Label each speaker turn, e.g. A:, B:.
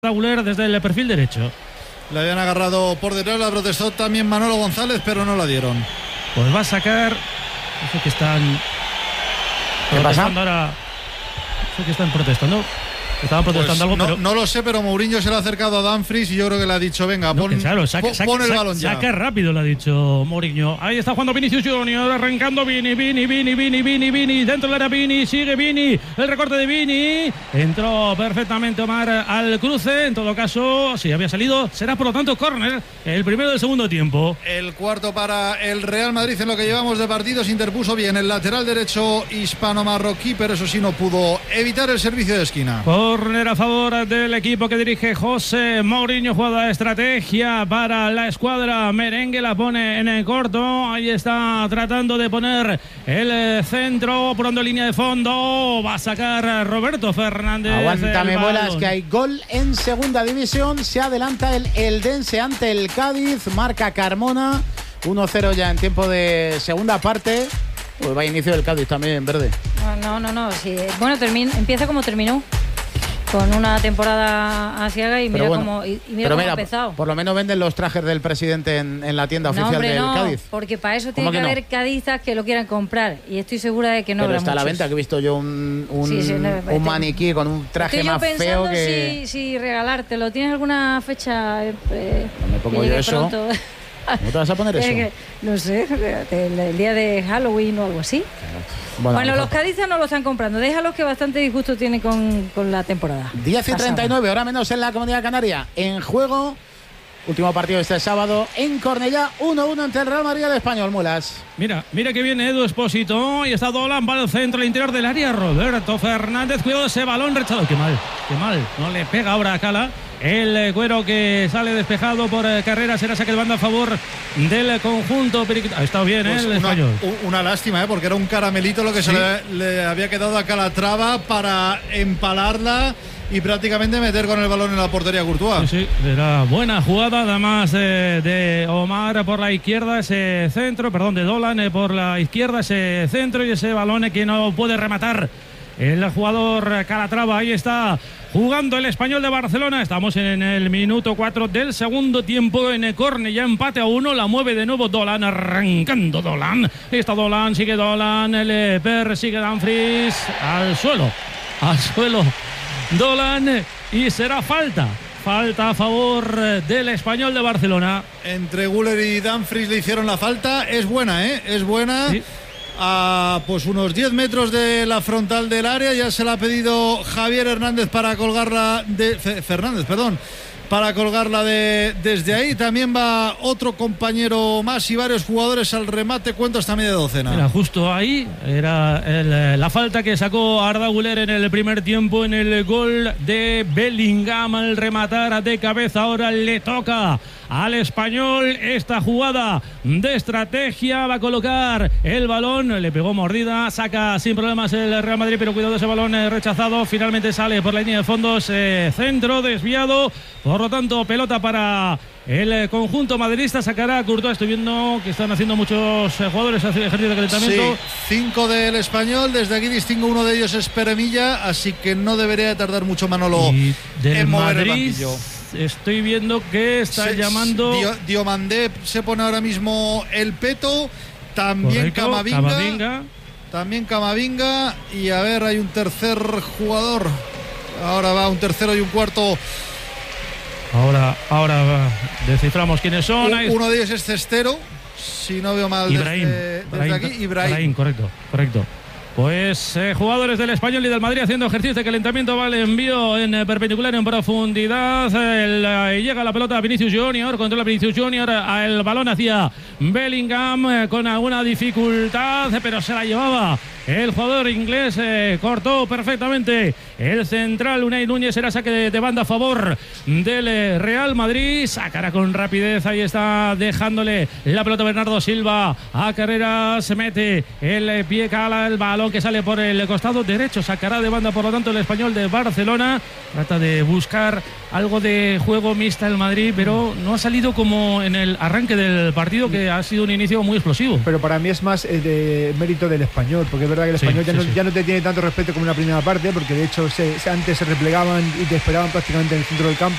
A: Guler desde el perfil derecho.
B: Le habían agarrado por detrás, la protestó también Manolo González, pero no la dieron.
A: Pues va a sacar. Eso que están.
C: ¿Qué pasa?
A: Ahora. Eso que están protestando. Estaban protestando
B: Pues
A: algo, pero.
B: No lo sé, pero Mourinho se le ha acercado a Dumfries y yo creo que le ha dicho: venga,
A: No,
B: pon,
A: claro,
B: pon el balón ya.
A: Saca rápido, le ha dicho Mourinho. Ahí está jugando Vinicius Junior, arrancando Vini. Dentro del área Vini, sigue Vini. El recorte de Vini. Entró perfectamente Omar al cruce. En todo caso, si había salido, será por lo tanto córner. El primero del segundo tiempo.
B: El cuarto para el Real Madrid en lo que llevamos de partido. Se interpuso bien el lateral derecho hispano-marroquí, pero eso sí no pudo evitar el servicio de esquina.
A: Córner a favor del equipo que dirige José Mourinho. Jugada de estrategia para la escuadra merengue. La pone en el corto. Ahí está tratando de poner el centro. Pronto línea de fondo. Va a sacar Roberto Fernández.
C: Aguántame bolas, que hay gol en segunda división. Se adelanta el Eldense ante el Cádiz. Marca Carmona. 1-0 ya en tiempo de segunda parte. Pues va a inicio del Cádiz también, verde.
D: No. Sí. Bueno, empieza como terminó. Con una temporada asiaga y mira cómo ha empezado.
C: Por lo menos venden los trajes del presidente en la tienda oficial del Cádiz.
D: Porque para eso tiene que haber cadizas que lo quieran comprar. Y estoy segura de que no.
C: Pero está
D: muchos.
C: A la venta, que he visto yo un maniquí con un traje más feo que...
D: si regalártelo. ¿Tienes alguna fecha?
C: Me pongo yo eso.
D: Pronto?
C: ¿Cómo te vas a poner eso?
D: No sé, el día de Halloween o algo así. Bueno, los cadizas no lo están comprando. Déjalos, que bastante disgusto tiene con la temporada.
C: 10:39, hora menos en la Comunidad Canaria. En juego, último partido este sábado en Cornellá, 1-1 entre el Real Madrid y el Español. Mulas.
A: Mira que viene Edu Espósito. Y está Dolan, va al centro, al interior del área. Roberto Fernández, cuidado de ese balón rechazado. Qué mal. No le pega ahora a Cala. El Cuero que sale despejado por Carrera. Será saque de banda a favor del conjunto. Ha estado bien,
B: pues
A: el español.
B: Una lástima, porque era un caramelito lo que se le había quedado a Calatrava para empalarla y prácticamente meter con el balón en la portería Courtois.
A: Sí, era buena jugada, además de Omar por la izquierda, ese centro, de Dolan por la izquierda, ese centro y ese balón que no puede rematar el jugador Calatrava. Ahí está jugando el Español de Barcelona. Estamos en el minuto 4 del segundo tiempo en Cornellá, empate a 1. La mueve de nuevo Dolan, arrancando Dolan. Está Dolan, sigue Dolan, le persigue Dumfries al suelo Dolan, y será falta a favor del Español de Barcelona.
B: Entre Guler y Dumfries le hicieron la falta. Es buena, es buena. Sí. A pues unos 10 metros de la frontal del área. Ya se la ha pedido Javier Hernández para colgarla para colgarla desde ahí. También va otro compañero más y varios jugadores al remate. Cuento hasta media docena.
A: Era justo ahí, era la falta que sacó Arda Güler en el primer tiempo en el gol de Bellingham al rematar de cabeza. Ahora le toca al Español esta jugada de estrategia. Va a colocar el balón, le pegó mordida, saca sin problemas el Real Madrid, pero cuidado, ese balón rechazado. Finalmente sale por la línea de fondos, centro desviado. Por lo tanto, pelota para el conjunto madridista. Sacará a Courtois. Estoy viendo que están haciendo muchos jugadores ejercicio de calentamiento.
B: Sí, 5 del Español. Desde aquí distingo uno de ellos, es Peremilla, así que no debería de tardar mucho Manolo en mover el banquillo.
A: Estoy viendo que está llamando
B: Diomandé, se pone ahora mismo el peto. También Camavinga. También Camavinga. Y a ver, hay un tercer jugador. Ahora va un tercero y un cuarto.
A: Ahora desciframos quiénes son.
B: Uno de ellos es Cestero, si no veo mal. Desde aquí.
A: Ibrahim, correcto. Pues jugadores del Español y del Madrid haciendo ejercicio de calentamiento. Va el envío en perpendicular en profundidad. Llega la pelota a Vinicius Junior. Controla Vinicius Junior. El balón hacia Bellingham con alguna dificultad, pero se la llevaba el jugador inglés. Cortó perfectamente el central Unai Núñez. Será saque de banda a favor del Real Madrid. Sacará con rapidez. Ahí está dejándole la pelota Bernardo Silva a Carrera. Se mete el pie, Cala, el balón que sale por el costado derecho. Sacará de banda, por lo tanto, el Español de Barcelona. Trata de buscar algo de juego mixta el Madrid, pero no ha salido como en el arranque del partido, que ha sido un inicio muy explosivo.
E: Pero para mí es más de mérito del Español, porque es verdad que el Español ya no te tiene tanto respeto como en la primera parte, porque de hecho antes se replegaban y te esperaban prácticamente en el centro del campo.